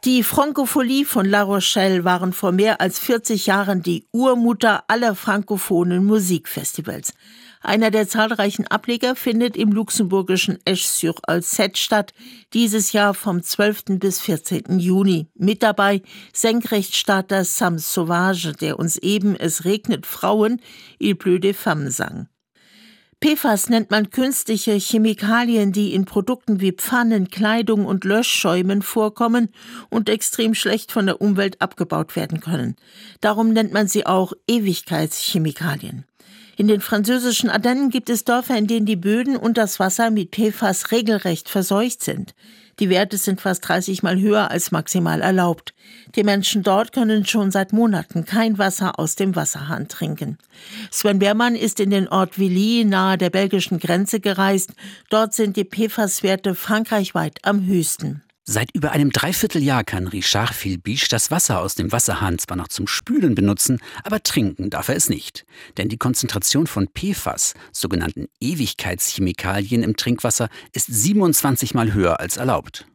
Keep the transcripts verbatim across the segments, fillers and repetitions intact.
Die Francophonie von La Rochelle waren vor mehr als vierzig Jahren die Urmutter aller frankophonen Musikfestivals. Einer der zahlreichen Ableger findet im luxemburgischen Esch-sur-Alzette statt, dieses Jahr vom zwölften bis vierzehnten Juni. Mit dabei Senkrechtstarter Sam Sauvage, der uns eben Es regnet Frauen, Il pleut des femmes sang. P F A S nennt man künstliche Chemikalien, die in Produkten wie Pfannen, Kleidung und Löschschäumen vorkommen und extrem schlecht von der Umwelt abgebaut werden können. Darum nennt man sie auch Ewigkeitschemikalien. In den französischen Ardennen gibt es Dörfer, in denen die Böden und das Wasser mit P F A S regelrecht verseucht sind. Die Werte sind fast dreißig Mal höher als maximal erlaubt. Die Menschen dort können schon seit Monaten kein Wasser aus dem Wasserhahn trinken. Sven Behrmann ist in den Ort Villy nahe der belgischen Grenze gereist. Dort sind die P F A S-Werte frankreichweit am höchsten. Seit über einem Dreivierteljahr kann Richard Philbiche das Wasser aus dem Wasserhahn zwar noch zum Spülen benutzen, aber trinken darf er es nicht. Denn die Konzentration von P F A S, sogenannten Ewigkeitschemikalien im Trinkwasser, ist siebenundzwanzig Mal höher als erlaubt.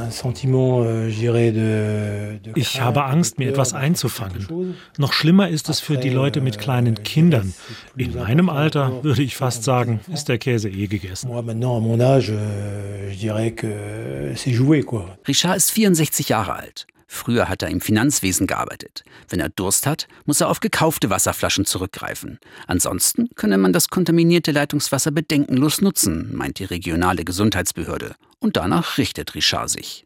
Ich habe Angst, mir etwas einzufangen. Noch schlimmer ist es für die Leute mit kleinen Kindern. In meinem Alter, würde ich fast sagen, ist der Käse eh gegessen. Richard ist vierundsechzig Jahre alt. Früher hat er im Finanzwesen gearbeitet. Wenn er Durst hat, muss er auf gekaufte Wasserflaschen zurückgreifen. Ansonsten könne man das kontaminierte Leitungswasser bedenkenlos nutzen, meint die regionale Gesundheitsbehörde. Und danach richtet Richard sich.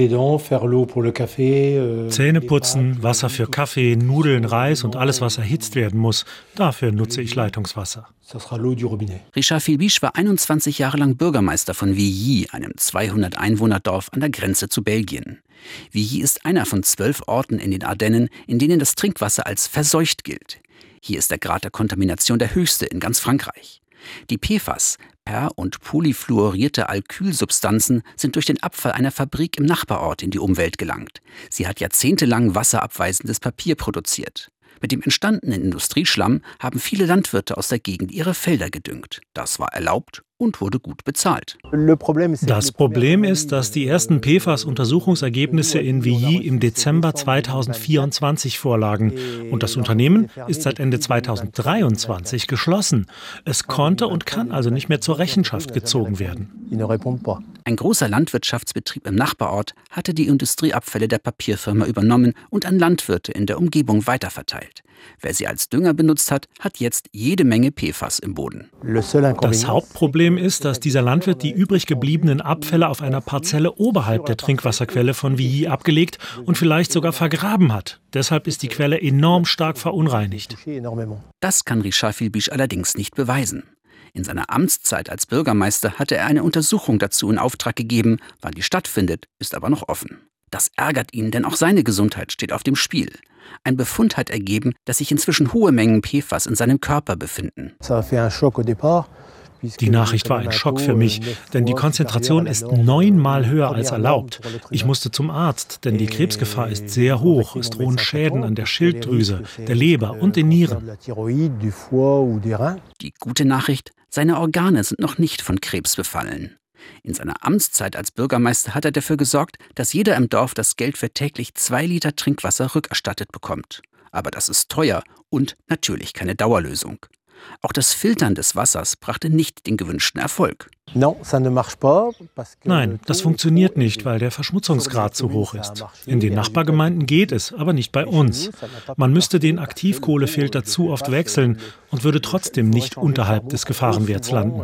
Zähne putzen, Wasser für Kaffee, Nudeln, Reis und alles, was erhitzt werden muss. Dafür nutze ich Leitungswasser. Richard Philbiche war einundzwanzig Jahre lang Bürgermeister von Villy, einem zweihundert Einwohner-Dorf an der Grenze zu Belgien. Villy ist einer von zwölf Orten in den Ardennen, in denen das Trinkwasser als verseucht gilt. Hier ist der Grad der Kontamination der höchste in ganz Frankreich. Die P F A S, per- und polyfluorierte Alkylsubstanzen, sind durch den Abfall einer Fabrik im Nachbarort in die Umwelt gelangt. Sie hat jahrzehntelang wasserabweisendes Papier produziert. Mit dem entstandenen Industrieschlamm haben viele Landwirte aus der Gegend ihre Felder gedüngt. Das war erlaubt und wurde gut bezahlt. Das Problem ist, dass die ersten P F A S-Untersuchungsergebnisse in Villy im Dezember zweitausendvierundzwanzig vorlagen. Und das Unternehmen ist seit Ende zweitausenddreiundzwanzig geschlossen. Es konnte und kann also nicht mehr zur Rechenschaft gezogen werden. Ein großer Landwirtschaftsbetrieb im Nachbarort hatte die Industrieabfälle der Papierfirma übernommen und an Landwirte in der Umgebung weiterverteilt. Wer sie als Dünger benutzt hat, hat jetzt jede Menge P F A S im Boden. Das Hauptproblem ist, dass dieser Landwirt die übrig gebliebenen Abfälle auf einer Parzelle oberhalb der Trinkwasserquelle von Villy abgelegt und vielleicht sogar vergraben hat. Deshalb ist die Quelle enorm stark verunreinigt. Das kann Richard Philbiche allerdings nicht beweisen. In seiner Amtszeit als Bürgermeister hatte er eine Untersuchung dazu in Auftrag gegeben. Wann die stattfindet, ist aber noch offen. Das ärgert ihn, denn auch seine Gesundheit steht auf dem Spiel. Ein Befund hat ergeben, dass sich inzwischen hohe Mengen P F A S in seinem Körper befinden. Die Nachricht war ein Schock für mich, denn die Konzentration ist neunmal höher als erlaubt. Ich musste zum Arzt, denn die Krebsgefahr ist sehr hoch. Es drohen Schäden an der Schilddrüse, der Leber und den Nieren. Die gute Nachricht: Seine Organe sind noch nicht von Krebs befallen. In seiner Amtszeit als Bürgermeister hat er dafür gesorgt, dass jeder im Dorf das Geld für täglich zwei Liter Trinkwasser rückerstattet bekommt. Aber das ist teuer und natürlich keine Dauerlösung. Auch das Filtern des Wassers brachte nicht den gewünschten Erfolg. Nein, das funktioniert nicht, weil der Verschmutzungsgrad zu hoch ist. In den Nachbargemeinden geht es, aber nicht bei uns. Man müsste den Aktivkohlefilter zu oft wechseln und würde trotzdem nicht unterhalb des Gefahrenwerts landen.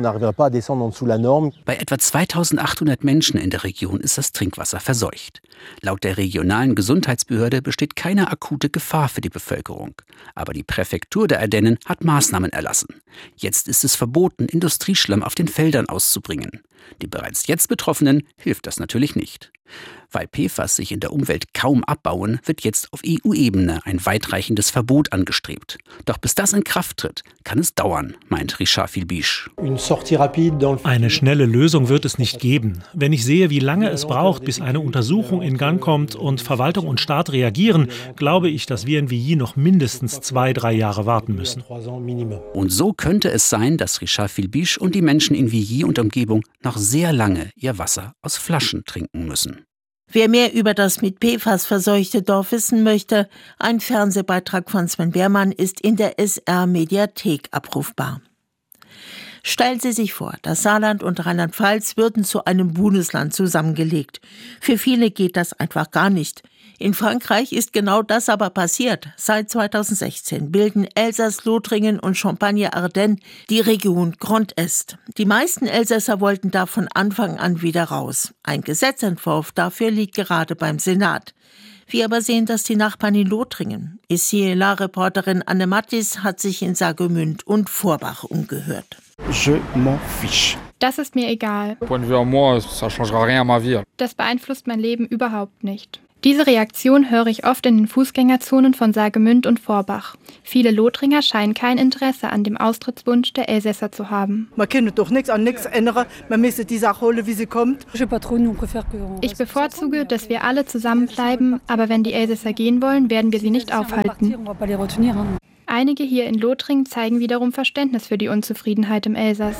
Bei etwa zweitausendachthundert Menschen in der Region ist das Trinkwasser verseucht. Laut der regionalen Gesundheitsbehörde besteht keine akute Gefahr für die Bevölkerung. Aber die Präfektur der Ardennen hat Maßnahmen erlassen. Jetzt ist es verboten, Industrieschlamm auf den Feldern auszubringen. Die bereits jetzt Betroffenen hilft das natürlich nicht. Weil P F A S sich in der Umwelt kaum abbauen, wird jetzt auf E U-Ebene ein weitreichendes Verbot angestrebt. Doch bis das in Kraft tritt, kann es dauern, meint Richard Philbiche. Eine schnelle Lösung wird es nicht geben. Wenn ich sehe, wie lange es braucht, bis eine Untersuchung in Gang kommt und Verwaltung und Staat reagieren, glaube ich, dass wir in Villy noch mindestens zwei, drei Jahre warten müssen. Und so könnte es sein, dass Richard Philbiche und die Menschen in Villy und Umgebung noch sehr lange ihr Wasser aus Flaschen trinken müssen. Wer mehr über das mit P F A S verseuchte Dorf wissen möchte, ein Fernsehbeitrag von Sven Beermann ist in der S R-Mediathek abrufbar. Stellen Sie sich vor, das Saarland und Rheinland-Pfalz würden zu einem Bundesland zusammengelegt. Für viele geht das einfach gar nicht. In Frankreich ist genau das aber passiert. Seit zweitausendsechzehn bilden Elsass-Lothringen und Champagne-Ardenne die Region Grand Est. Die meisten Elsässer wollten da von Anfang an wieder raus. Ein Gesetzentwurf dafür liegt gerade beim Senat. Wir aber sehen das die Nachbarn in Lothringen. Ici la Reporterin Anne Mattis hat sich in Saargemünd und Vorbach umgehört. Je m'en fiche. Das ist mir egal. Point de vue à moi, ça changera rien à ma vie. Das beeinflusst mein Leben überhaupt nicht. Diese Reaktion höre ich oft in den Fußgängerzonen von Saargemünd und Vorbach. Viele Lothringer scheinen kein Interesse an dem Austrittswunsch der Elsässer zu haben. Man kann doch nichts an nichts ändern. Man müsste die Sache holen, wie sie kommt. Ich bevorzuge, dass wir alle zusammenbleiben, aber wenn die Elsässer gehen wollen, werden wir sie nicht aufhalten. Einige hier in Lothringen zeigen wiederum Verständnis für die Unzufriedenheit im Elsass.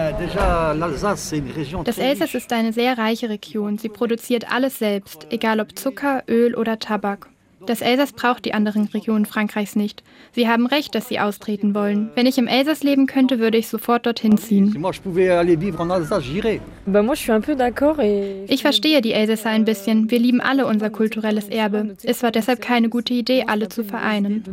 Das Elsass ist eine sehr reiche Region. Sie produziert alles selbst, egal ob Zucker, Öl oder Tabak. Das Elsass braucht die anderen Regionen Frankreichs nicht. Sie haben recht, dass sie austreten wollen. Wenn ich im Elsass leben könnte, würde ich sofort dorthin ziehen. Ich verstehe die Elsässer ein bisschen. Wir lieben alle unser kulturelles Erbe. Es war deshalb keine gute Idee, alle zu vereinen.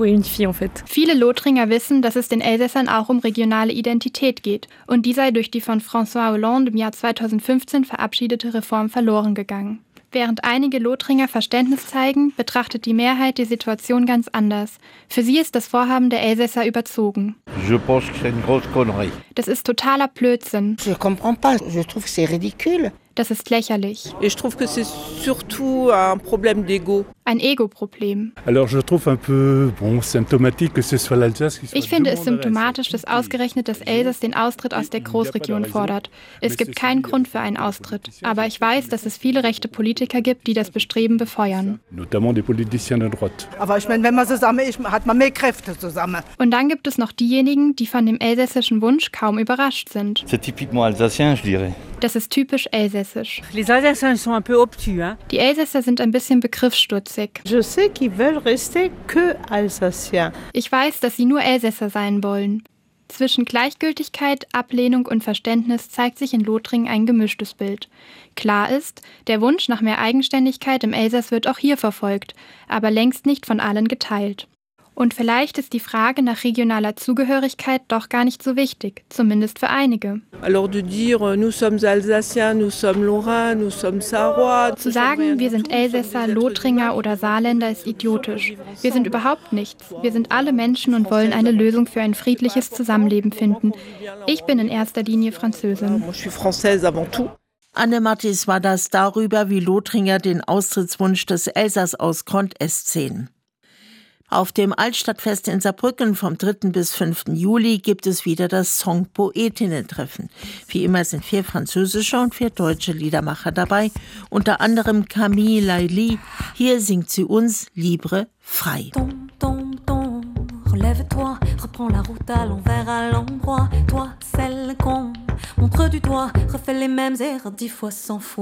Viele Lothringer wissen, dass es den Elsässern auch um regionale Identität geht. Und die sei durch die von François Hollande im Jahr zweitausendfünfzehn verabschiedete Reform verloren gegangen. Während einige Lothringer Verständnis zeigen, betrachtet die Mehrheit die Situation ganz anders. Für sie ist das Vorhaben der Elsässer überzogen. Je pense que c'est une grosse connerie. Das ist totaler Blödsinn. Je comprends pas. Je trouve que c'est ridicule. Das ist lächerlich. Et je trouve que c'est surtout un problème d'ego. Ein Ego-Problem. Alors je trouve un peu bon symptomatique que ce soit l'Alsace qui soit. Ich finde es symptomatisch, dass ausgerechnet das Elsass den Austritt aus der Großregion fordert. Es gibt keinen Grund für einen Austritt. Aber ich weiß, dass es viele rechte Politiker gibt, die das Bestreben befeuern. Notamment des politiciens de droite. Aber ich meine, wenn man zusammen ist, hat man mehr Kräfte zusammen. Und dann gibt es noch diejenigen, die von dem elsässischen Wunsch kaum überrascht sind. C'est typiquement alsacien, je dirais. Das ist typisch elsässisch. Les Alsaciens sont un peu obtus, hein? Die Elsässer sind ein bisschen begriffsstutzig. Je sais qu'ils veulent rester que Alsaciens. Ich weiß, dass sie nur Elsässer sein wollen. Zwischen Gleichgültigkeit, Ablehnung und Verständnis zeigt sich in Lothringen ein gemischtes Bild. Klar ist, der Wunsch nach mehr Eigenständigkeit im Elsass wird auch hier verfolgt, aber längst nicht von allen geteilt. Und vielleicht ist die Frage nach regionaler Zugehörigkeit doch gar nicht so wichtig, zumindest für einige. Alors de dire, nous sommes Alsaciens, nous sommes Lorrains, nous sommes Sarrois. Zu sagen, wir sind Elsässer, Lothringer oder Saarländer ist idiotisch. Wir sind überhaupt nichts. Wir sind alle Menschen und wollen eine Lösung für ein friedliches Zusammenleben finden. Ich bin in erster Linie Französin. Je suis française avant tout. Anne Mattis war das darüber, wie Lothringer den Austrittswunsch des Elsass aus Grand Est sehen. Auf dem Altstadtfest in Saarbrücken vom dritten bis fünften Juli gibt es wieder das Song-Poetinnen-Treffen. Wie immer sind vier französische und vier deutsche Liedermacher dabei, unter anderem Camille Lailly. Hier singt sie uns Libre frei. Tom, tom, tom, relève-toi, reprends la route à l'envers à l'endroit. Toi, celle qu'on montre du doigt, refais les mêmes erreurs dix fois, cent fois.